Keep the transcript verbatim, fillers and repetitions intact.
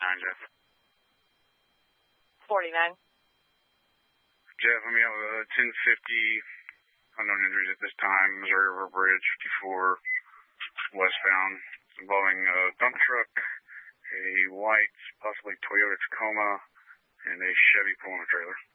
nine, Jeff. forty-nine. Jeff, let me have a ten fifty, unknown injuries at this time, Missouri River Bridge, fifty-four, westbound, involving a dump truck, a white, possibly Toyota Tacoma, and a Chevy pulling a trailer.